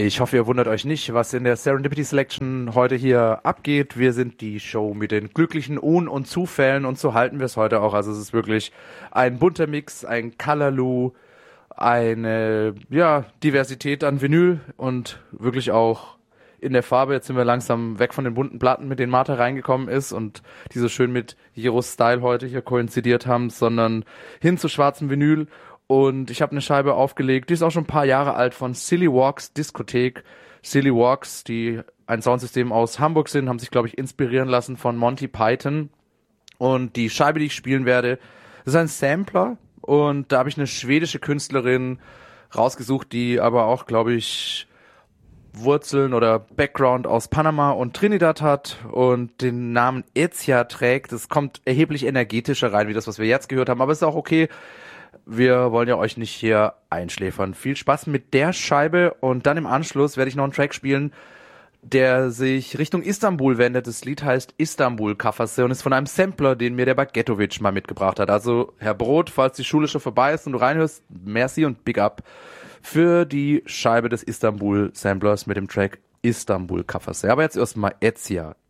Ich hoffe, ihr wundert euch nicht, was in der Serendipity Selection heute hier abgeht. Wir sind die Show mit den glücklichen Un- und Zufällen und so halten wir es heute auch. Also es ist wirklich ein bunter Mix, ein Colorloo, eine Diversität an Vinyl und wirklich auch in der Farbe. Jetzt sind wir langsam weg von den bunten Platten, mit denen Martha reingekommen ist und die so schön mit Jeros Style heute hier koinzidiert haben, sondern hin zu schwarzem Vinyl. Und ich habe eine Scheibe aufgelegt, die ist auch schon ein paar Jahre alt, von Silly Walks Diskothek. Silly Walks, die ein Soundsystem aus Hamburg sind, haben sich, glaube ich, inspirieren lassen von Monty Python. Und die Scheibe, die ich spielen werde, ist ein Sampler. Und da habe ich eine schwedische Künstlerin rausgesucht, die aber auch, glaube ich, Wurzeln oder Background aus Panama und Trinidad hat und den Namen Ezia trägt. Das kommt erheblich energetischer rein, wie das, was wir jetzt gehört haben. Aber ist auch okay. Wir wollen ja euch nicht hier einschläfern. Viel Spaß mit der Scheibe und dann im Anschluss werde ich noch einen Track spielen, der sich Richtung Istanbul wendet. Das Lied heißt Istanbul Kafase und ist von einem Sampler, den mir der Bagetovic mal mitgebracht hat. Also Herr Brot, falls die Schule schon vorbei ist und du reinhörst, merci und big up für die Scheibe des Istanbul Samplers mit dem Track Istanbul Kafase. Aber jetzt erstmal Ezia.